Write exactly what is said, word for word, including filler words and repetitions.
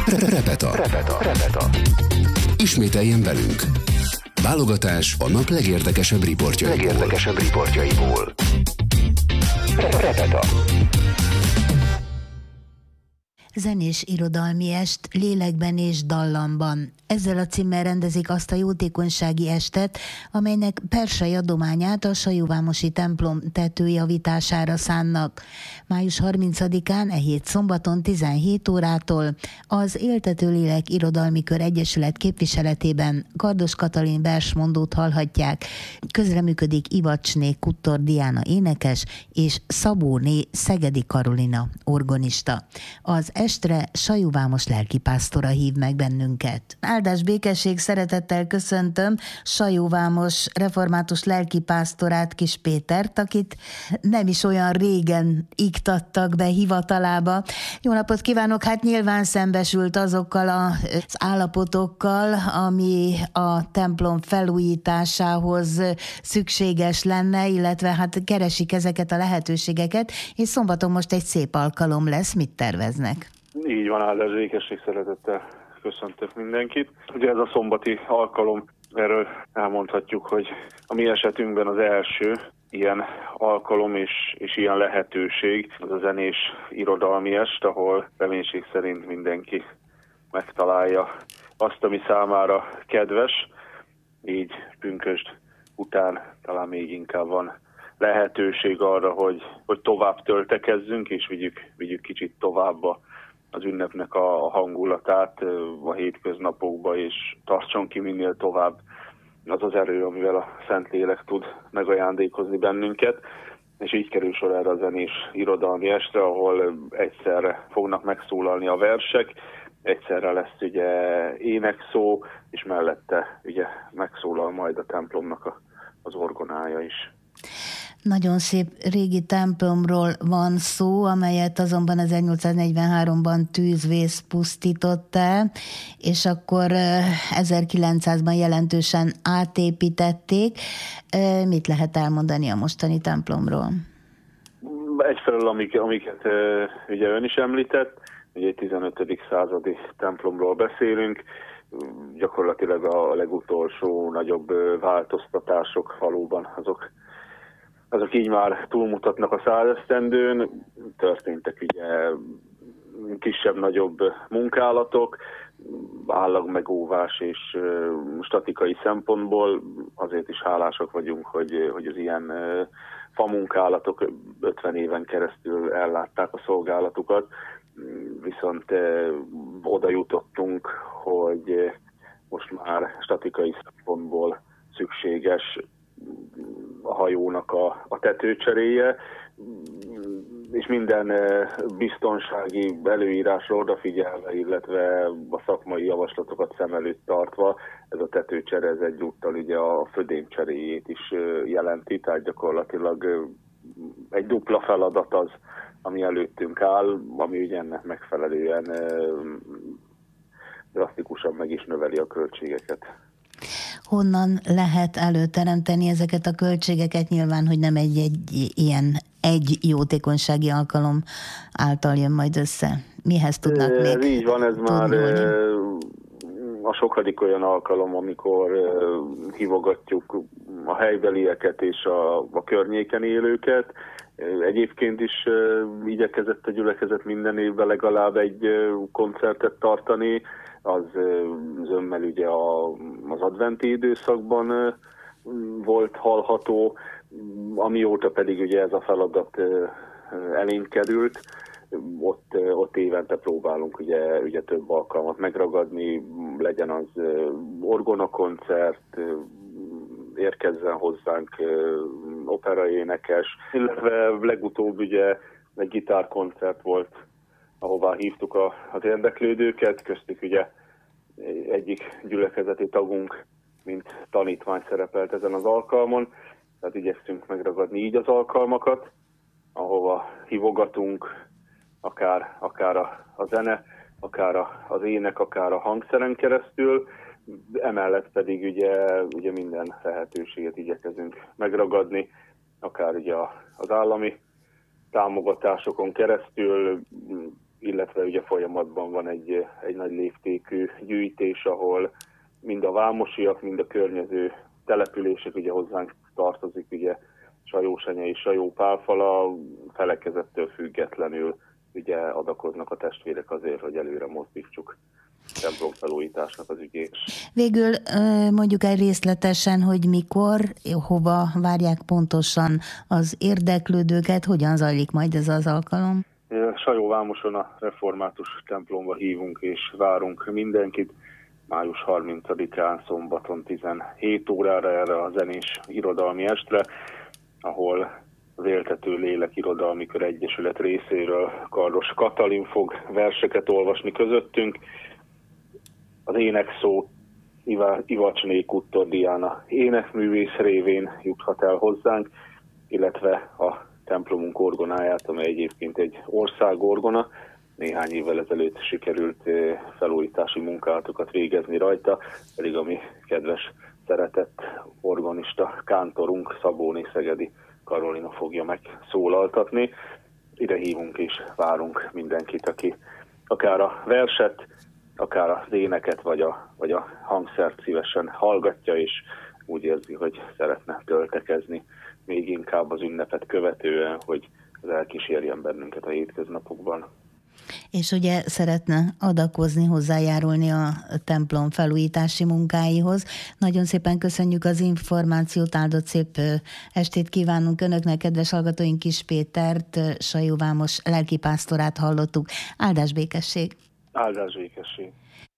Repeta. Repeta. Repeta. Ismételjen velünk. Válogatás a nap legérdekesebb riportjaiból. Legérdekesebb riportjaiból. Repeta. Zenés irodalmi est lélekben és dallamban. Ezzel a címmel rendezik azt a jótékonysági estet, amelynek persely adományát a Sajóvámosi templom tetőjavítására szánnak. május harmincadikán, e hét szombaton tizenhét órától az Éltető Lélek Irodalmi Kör Egyesület képviseletében Kardos Katalin versmondót hallhatják. Közreműködik Ivacsné Kuttor Diana énekes és Szabóné Szegedi Karolina orgonista. Az estre Sajóvámos lelkipásztora hív meg bennünket. Áldás békesség, szeretettel köszöntöm Sajóvámos református lelkipásztorát, Kis Pétert, akit nem is olyan régen iktattak be hivatalába. Jó napot kívánok! Hát nyilván szembesült azokkal az állapotokkal, ami a templom felújításához szükséges lenne, illetve hát keresik ezeket a lehetőségeket, és szombaton most egy szép alkalom lesz. Mit terveznek? Így van, áldás békesség, szeretettel köszöntök mindenkit. Ugye ez a szombati alkalom, erről elmondhatjuk, hogy a mi esetünkben az első ilyen alkalom és, és ilyen lehetőség, az a zenés irodalmi est, ahol reménység szerint mindenki megtalálja azt, ami számára kedves, így pünkösd után talán még inkább van lehetőség arra, hogy, hogy tovább töltekezzünk, és vigyük, vigyük kicsit tovább az ünnepnek a hangulatát a hétköznapokba, és tartson ki minél tovább az az erő, amivel a Szentlélek tud megajándékozni bennünket. És így kerül sor erre a zenés irodalmi estre, ahol egyszerre fognak megszólalni a versek, egyszerre lesz ugye énekszó, és mellette ugye megszólal majd a templomnak a, az orgonája is. Nagyon szép régi templomról van szó, amelyet azonban ezernyolcszáznegyvenháromban tűzvész pusztított el, és akkor ezerkilencszázban jelentősen átépítették. Mit lehet elmondani a mostani templomról? Egyfelől, amik, amiket ugye ön is említett, ugye egy tizenötödik századi templomról beszélünk, gyakorlatilag a legutolsó nagyobb változtatások valóban azok azok így már túlmutatnak a százesztendőn, történtek ugye kisebb-nagyobb munkálatok, állagmegóvás és statikai szempontból azért is hálásak vagyunk, hogy, hogy az ilyen famunkálatok ötven éven keresztül ellátták a szolgálatukat, viszont oda jutottunk, hogy most már statikai szempontból szükséges a hajónak a, a tetőcseréje, és minden biztonsági előírásra odafigyelve, illetve a szakmai javaslatokat szem előtt tartva, ez a tetőcsere ez egyúttal ugye a födémcseréjét is jelenti, tehát gyakorlatilag egy dupla feladat az, ami előttünk áll, ami ugye ennek megfelelően drasztikusan meg is növeli a költségeket. Honnan lehet előteremteni ezeket a költségeket? Nyilván, hogy nem egy, egy ilyen egy jótékonysági alkalom által jön majd össze. Mihez tudnak még Ez így van, ez már tudni, a sokadik olyan alkalom, amikor hívogatjuk a helybelieket és a, a környéken élőket. Egyébként is igyekezett a gyülekezet minden évben legalább egy koncertet tartani, az zömmel ugye a, az adventi időszakban volt hallható, amióta pedig ugye ez a feladat elénk került, ott, ott évente próbálunk ugye, ugye több alkalmat megragadni, legyen az orgonakoncert, érkezzen hozzánk operaénekes, illetve legutóbb ugye egy gitárkoncert volt, ahová hívtuk a, az érdeklődőket, köztük ugye egyik gyülekezeti tagunk, mint tanítvány szerepelt ezen az alkalmon, tehát igyekszünk megragadni így az alkalmakat, ahova hívogatunk, akár, akár a, a zene, akár a, az ének, akár a hangszeren keresztül, emellett pedig ugye, ugye minden lehetőséget igyekezünk megragadni, akár ugye az állami támogatásokon keresztül, illetve ugye folyamatban van egy, egy nagy léptékű gyűjtés, ahol mind a vámosiak, mind a környező települések, ugye hozzánk tartozik, ugye Sajósanya és Sajópálfala, felekezettől függetlenül ugye adakoznak a testvérek azért, hogy előre mozdítsuk templomfelújításnak az ügyét. Végül mondjuk el részletesen, hogy mikor, hova várják pontosan az érdeklődőket, hogyan zajlik majd ez az alkalom? Sajóvámoson a református templomba hívunk és várunk mindenkit. május harmincadikán szombaton tizenhét órára erre a zenés irodalmi estre, ahol az Éltető Lélek Irodalmi Kör Egyesület részéről Kardos Katalin fog verseket olvasni közöttünk. Az énekszó Ivacsné Kuttor Diana énekművész révén juthat el hozzánk, illetve a templomunk orgonáját, amely egyébként egy országorgona. Néhány évvel ezelőtt sikerült felújítási munkálatokat végezni rajta, pedig a mi kedves, szeretett organista kántorunk, Szabóné Szegedi Karolina fogja megszólaltatni. Ide hívunk és várunk mindenkit, aki akár a verset, akár az éneket, vagy a, vagy a hangszert szívesen hallgatja, és úgy érzi, hogy szeretne töltekezni még inkább az ünnepet követően, hogy az elkísérjen bennünket a hétköznapokban. És ugye szeretne adakozni, hozzájárulni a templom felújítási munkáihoz. Nagyon szépen köszönjük az információt, áldott szép estét kívánunk Önöknek, kedves hallgatóink. Kiss Pétert, Sajóvámos lelkipásztorát hallottuk. Áldás békesség! Áldás békesség!